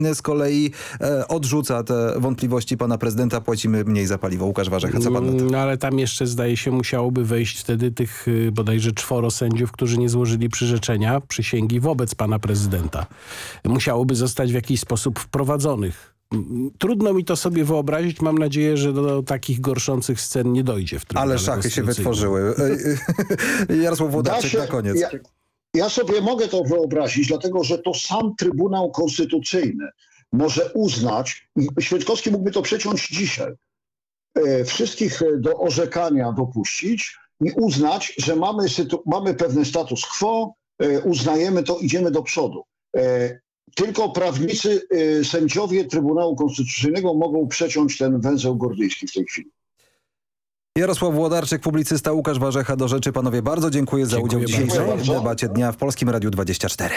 z kolei odrzuca te wątpliwości pana prezydenta. Płacimy mniej za paliwo. Łukasz Warzecha, co pan na to? No ale tam jeszcze zdaje się musiałoby wejść wtedy tych bodajże 4 sędziów, którzy nie złożyli przysięgi wobec pana prezydenta. Musiałoby zostać w jakiś sposób wprowadzonych. Trudno mi to sobie wyobrazić. Mam nadzieję, że do takich gorszących scen nie dojdzie w Trybunale Ale szachy się wytworzyły. Jarosław Włodarczyk na koniec. Ja sobie mogę to wyobrazić, dlatego że to sam Trybunał Konstytucyjny może uznać, Święczkowski mógłby to przeciąć dzisiaj, wszystkich do orzekania dopuścić i uznać, że mamy pewien status quo, uznajemy to, idziemy do przodu. Tylko prawnicy, sędziowie Trybunału Konstytucyjnego mogą przeciąć ten węzeł gordyjski w tej chwili. Jarosław Włodarczyk, publicysta, Łukasz Warzecha. Do rzeczy, panowie, bardzo dziękuję za udział w dzisiejszej debacie dnia w Polskim Radiu 24.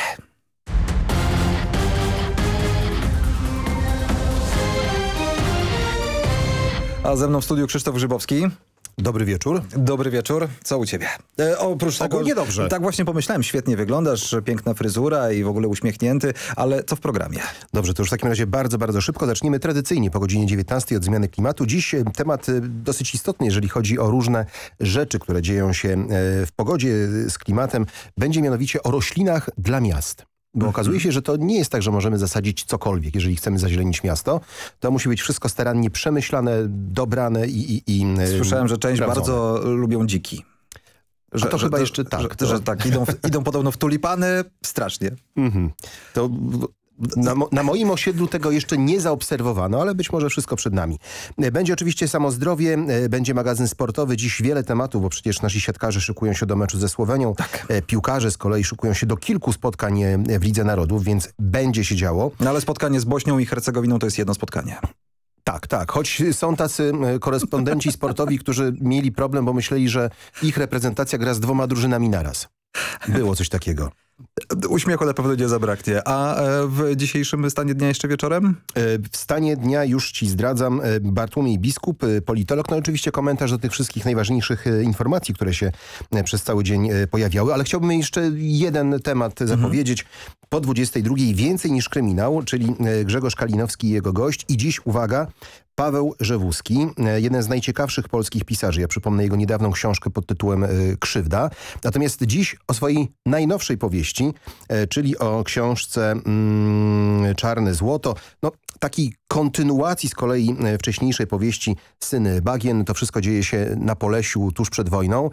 A ze mną w studiu Krzysztof Grzybowski. Dobry wieczór. Dobry wieczór. Co u ciebie? Oprócz tego, niedobrze. Tak właśnie pomyślałem, świetnie wyglądasz, piękna fryzura i w ogóle uśmiechnięty, ale co w programie? Dobrze, to już w takim razie bardzo, bardzo szybko. Zaczniemy tradycyjnie po godzinie 19 od zmiany klimatu. Dziś temat dosyć istotny, jeżeli chodzi o różne rzeczy, które dzieją się w pogodzie z klimatem. Będzie mianowicie o roślinach dla miast. Bo okazuje się, że to nie jest tak, że możemy zasadzić cokolwiek. Jeżeli chcemy zazielenić miasto, to musi być wszystko starannie przemyślane, dobrane i Słyszałem, że część sprawdzone. bardzo lubią dziki. Że, to chyba jeszcze tak. Że tak, idą podobno w tulipany, strasznie. To na moim osiedlu tego jeszcze nie zaobserwowano, ale być może wszystko przed nami. Będzie oczywiście Samozdrowie, będzie magazyn sportowy. Dziś wiele tematów, bo przecież nasi siatkarze szykują się do meczu ze Słowenią. Tak. Piłkarze z kolei szykują się do kilku spotkań w Lidze Narodów, więc będzie się działo. No ale spotkanie z Bośnią i Hercegowiną to jest jedno spotkanie. Tak. Choć są tacy korespondenci sportowi, którzy mieli problem, bo myśleli, że ich reprezentacja gra z 2 drużynami naraz. Było coś takiego. Uśmiechu na pewno nie zabraknie. A w dzisiejszym stanie dnia jeszcze wieczorem? W stanie dnia już ci zdradzam. Bartłomiej Biskup, politolog. No oczywiście komentarz do tych wszystkich najważniejszych informacji, które się przez cały dzień pojawiały. Ale chciałbym jeszcze jeden temat zapowiedzieć. Po 22 więcej niż kryminał, czyli Grzegorz Kalinowski i jego gość. I dziś, uwaga, Paweł Rzewuski, jeden z najciekawszych polskich pisarzy. Ja przypomnę jego niedawną książkę pod tytułem Krzywda. Natomiast dziś o swojej najnowszej powieści, czyli o książce Czarne Złoto. No, takiej kontynuacji z kolei wcześniejszej powieści Syny Bagien. To wszystko dzieje się na Polesiu tuż przed wojną.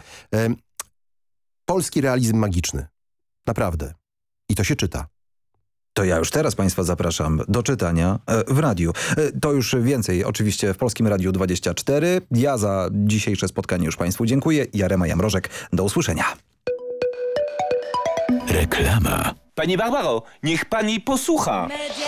Polski realizm magiczny. Naprawdę. I to się czyta. To ja już teraz państwa zapraszam do czytania w radiu. To już więcej oczywiście w Polskim Radiu 24. Ja za dzisiejsze spotkanie już państwu dziękuję. Jarema Jamrożek. Do usłyszenia. Reklama. Pani Barbaro, niech pani posłucha.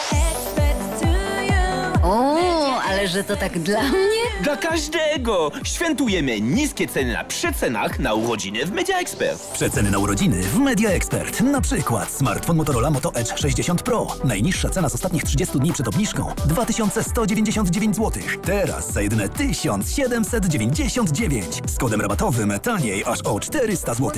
O, ale że to tak dla mnie? Dla każdego! Świętujemy niskie ceny na przecenach na urodziny w Media Expert. Przeceny na urodziny w Media Expert. Na przykład smartfon Motorola Moto Edge 60 Pro. Najniższa cena z ostatnich 30 dni przed obniżką 2199 zł. Teraz za jedyne 1799. Z kodem rabatowym taniej aż o 400 zł.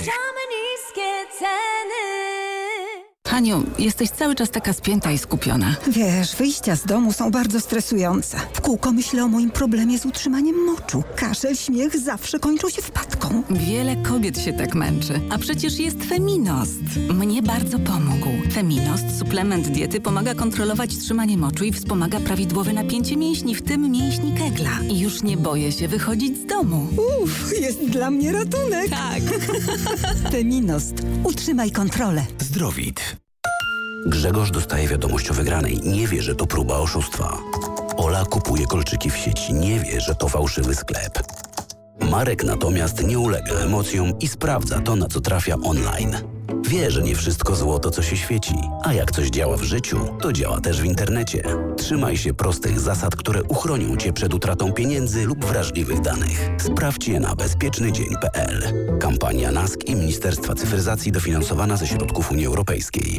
Haniu, jesteś cały czas taka spięta i skupiona. Wiesz, wyjścia z domu są bardzo stresujące. W kółko myślę o moim problemie z utrzymaniem moczu. Kaszel, śmiech zawsze kończą się wpadką. Wiele kobiet się tak męczy. A przecież jest Feminost. Mnie bardzo pomógł. Feminost, suplement diety, pomaga kontrolować trzymanie moczu i wspomaga prawidłowe napięcie mięśni, w tym mięśni kegla. I już nie boję się wychodzić z domu. Jest dla mnie ratunek. Tak. Feminost. Utrzymaj kontrolę. Zdrowit. Grzegorz dostaje wiadomość o wygranej. Nie wie, że to próba oszustwa. Ola kupuje kolczyki w sieci. Nie wie, że to fałszywy sklep. Marek natomiast nie ulega emocjom i sprawdza to, na co trafia online. Wie, że nie wszystko złoto, co się świeci. A jak coś działa w życiu, to działa też w internecie. Trzymaj się prostych zasad, które uchronią Cię przed utratą pieniędzy lub wrażliwych danych. Sprawdź je na bezpiecznydzień.pl. Kampania NASK i Ministerstwa Cyfryzacji dofinansowana ze środków Unii Europejskiej.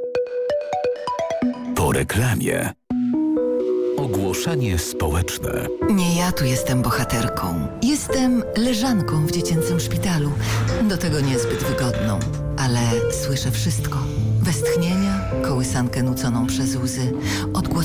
Po reklamie. Ogłoszenie społeczne. Nie ja tu jestem bohaterką. Jestem leżanką w dziecięcym szpitalu. Do tego niezbyt wygodną. Ale słyszę wszystko. Westchnienia, kołysanie. kołysankę nuconą przez łzy. Odgłos